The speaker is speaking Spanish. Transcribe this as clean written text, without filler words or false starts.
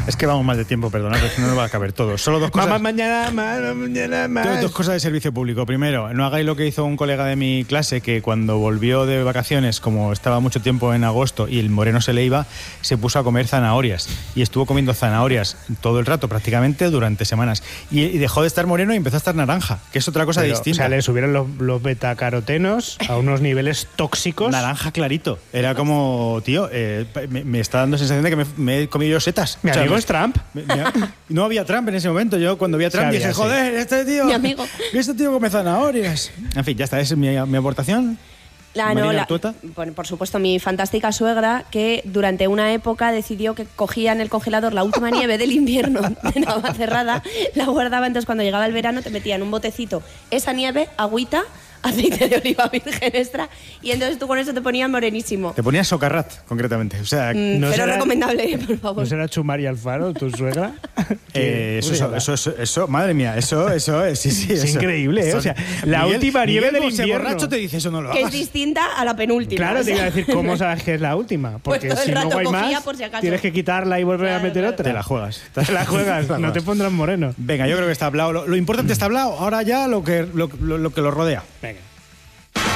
Es que vamos mal de tiempo, perdonad, es que no nos va a caber todo. Solo dos cosas. Mañana más. Dos cosas de servicio público. Primero, no hagáis lo que hizo un colega de mi clase, que cuando volvió de vacaciones, como estaba mucho tiempo en agosto y el moreno se le iba, se puso a comer zanahorias. Y estuvo comiendo zanahorias todo el rato, prácticamente durante semanas. Y dejó de estar moreno y empezó a estar naranja, que es otra cosa distinta. O sea, le subieron los betacarotenos a unos niveles tóxicos. Naranja clarito. Era como, tío, me está dando sensación de que me he comido yo setas. Mi amigo es Trump. No había Trump en ese momento. Yo cuando vi a Trump dije, joder, este tío come zanahorias. En fin, ya está, esa es mi aportación. Por supuesto, mi fantástica suegra, que durante una época decidió que cogía en el congelador la última nieve del invierno de Navacerrada, la guardaba, entonces cuando llegaba el verano te metía en un botecito esa nieve, agüita, aceite de oliva virgen extra, y entonces tú con eso te ponías morenísimo. Te ponías Socarrat, concretamente. O sea, no pero recomendable, por favor. ¿No será Chumari Alfaro, tu suegra? Eso, madre mía, eso, sí. Es increíble, ¿eh? O sea, la última nieve del invierno. Borracho te dice eso, no lo hagas. Que es distinta a la penúltima. Claro, te iba a decir, ¿cómo sabes que es la última? Porque pues si luego hay más, por si acaso, tienes que quitarla y volver a meter otra. Te la juegas. No te pondrás moreno. Venga, yo creo que está hablado. Lo importante está hablado, ahora ya lo que lo rodea. Venga.